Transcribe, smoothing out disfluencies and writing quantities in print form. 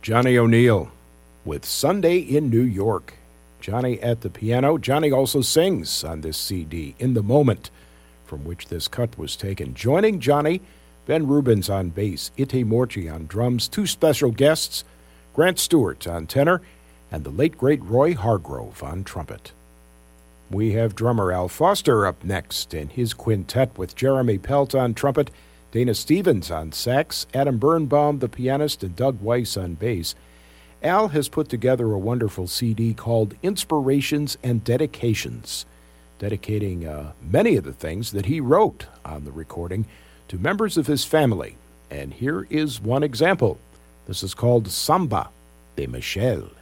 Johnny O'Neill with Sunday in New York. Johnny at the piano. Johnny also sings on this CD, In the Moment, from which this cut was taken. Joining Johnny, Ben Rubens on bass, Ite Morci on drums, two special guests, Grant Stewart on tenor, and the late great Roy Hargrove on trumpet. We have drummer Al Foster up next in his quintet with Jeremy Pelt on trumpet, Dana Stevens on sax, Adam Birnbaum, the pianist, and Doug Weiss on bass. Al has put together a wonderful CD called Inspirations and Dedications, dedicating many of the things that he wrote on the recording to members of his family. And here is one example. This is called Samba de Michel.